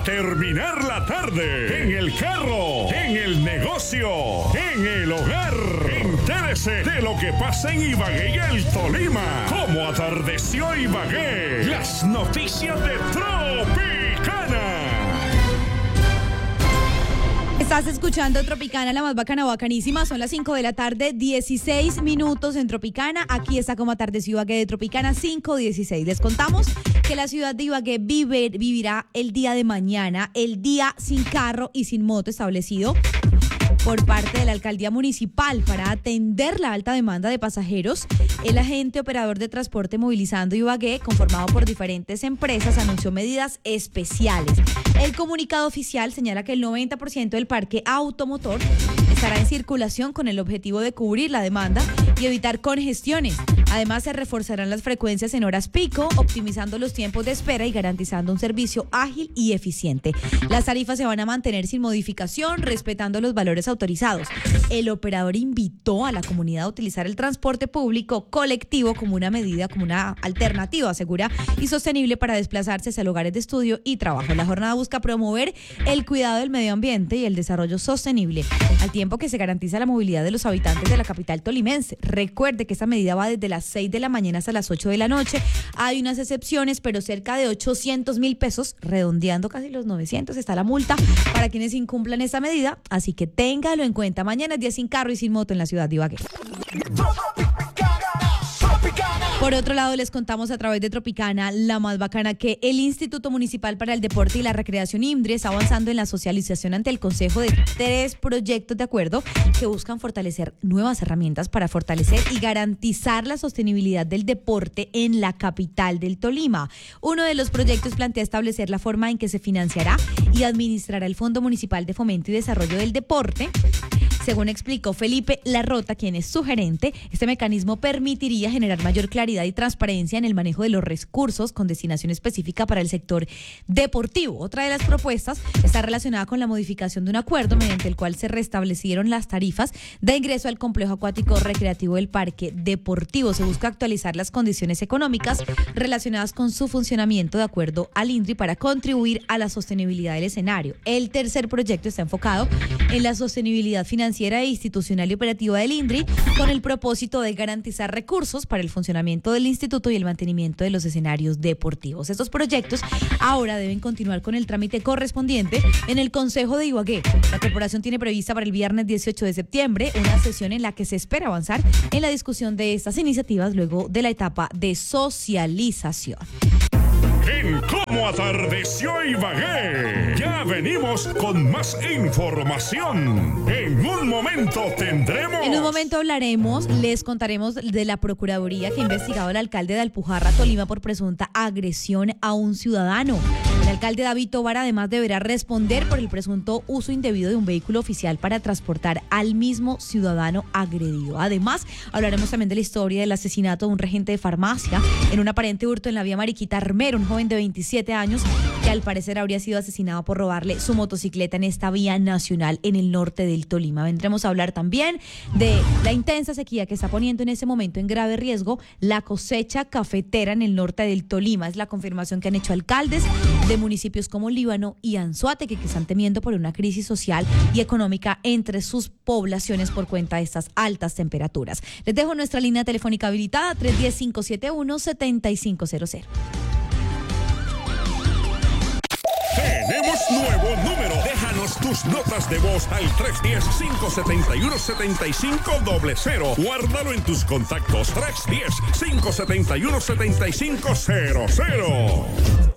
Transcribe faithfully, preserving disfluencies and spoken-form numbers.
terminar la tarde, en el carro, en el negocio, en el hogar. Entérese de lo que pasa en Ibagué y el Tolima. Cómo atardeció Ibagué. Las noticias de Tropicana. Estás escuchando Tropicana, la más bacana, bacanísima. Son las cinco de la tarde, dieciséis minutos en Tropicana. Aquí está como atardeció Ibagué de Tropicana, cinco dieciséis. Les contamos que la ciudad de Ibagué vive, vivirá el día de mañana, el día sin carro y sin moto establecido por parte de la alcaldía municipal para atender la alta demanda de pasajeros. El agente operador de transporte Movilizando Ibagué, conformado por diferentes empresas, anunció medidas especiales. El comunicado oficial señala que el noventa por ciento del parque automotor estará en circulación con el objetivo de cubrir la demanda y evitar congestiones. Además, se reforzarán las frecuencias en horas pico, optimizando los tiempos de espera y garantizando un servicio ágil y eficiente. Las tarifas se van a mantener sin modificación, respetando los valores autorizados. El operador invitó a la comunidad a utilizar el transporte público colectivo como una medida, como una alternativa segura y sostenible para desplazarse hacia lugares de estudio y trabajo. La jornada busca promover el cuidado del medio ambiente y el desarrollo sostenible, al tiempo que se garantiza la movilidad de los habitantes de la capital tolimense. Recuerde que esta medida va desde las seis de la mañana hasta las ocho de la noche. Hay unas excepciones, pero cerca de ochocientos mil pesos, redondeando casi los novecientos, está la multa para quienes incumplan esta medida. Así que téngalo en cuenta. Mañana es día sin carro y sin moto en la ciudad de Ibagué. Por otro lado, les contamos a través de Tropicana, la más bacana, que el Instituto Municipal para el Deporte y la Recreación IMDRE está avanzando en la socialización ante el Consejo de tres proyectos de acuerdo que buscan fortalecer nuevas herramientas para fortalecer y garantizar la sostenibilidad del deporte en la capital del Tolima. Uno de los proyectos plantea establecer la forma en que se financiará y administrará el Fondo Municipal de Fomento y Desarrollo del Deporte. Según explicó Felipe Larrota, quien es su gerente, este mecanismo permitiría generar mayor claridad y transparencia en el manejo de los recursos con destinación específica para el sector deportivo. Otra de las propuestas está relacionada con la modificación de un acuerdo mediante el cual se restablecieron las tarifas de ingreso al complejo acuático recreativo del Parque Deportivo. Se busca actualizar las condiciones económicas relacionadas con su funcionamiento de acuerdo al INDRI para contribuir a la sostenibilidad del escenario. El tercer proyecto está enfocado en la sostenibilidad financiera e institucional y operativa del INDRI, con el propósito de garantizar recursos para el funcionamiento del instituto y el mantenimiento de los escenarios deportivos. Estos proyectos ahora deben continuar con el trámite correspondiente en el Consejo de Ibagué. La corporación tiene prevista para el viernes dieciocho de septiembre una sesión en la que se espera avanzar en la discusión de estas iniciativas luego de la etapa de socialización. En Cómo atardeció Ibagué, ya venimos con más información. En un momento tendremos... En un momento hablaremos, les contaremos de la Procuraduría que ha investigado al alcalde de Alpujarra, Tolima, por presunta agresión a un ciudadano. El alcalde David Tovar además deberá responder por el presunto uso indebido de un vehículo oficial para transportar al mismo ciudadano agredido. Además, hablaremos también de la historia del asesinato de un regente de farmacia en un aparente hurto en la vía Mariquita Armero, un joven de veintisiete años que al parecer habría sido asesinado por robarle su motocicleta en esta vía nacional en el norte del Tolima. Vendremos a hablar también de la intensa sequía que está poniendo en ese momento en grave riesgo la cosecha cafetera en el norte del Tolima. Es la confirmación que han hecho alcaldes de municipios como Líbano y Anzoátegui, que están temiendo por una crisis social y económica entre sus poblaciones por cuenta de estas altas temperaturas. Les dejo nuestra línea telefónica habilitada tres uno cero, cinco siete uno, siete cinco cero cero. Tenemos nuevo número. Déjanos tus notas de voz al tres uno cero, cinco siete uno, siete cinco cero cero. Guárdalo en tus contactos. tres uno cero, cinco siete uno, siete cinco cero cero.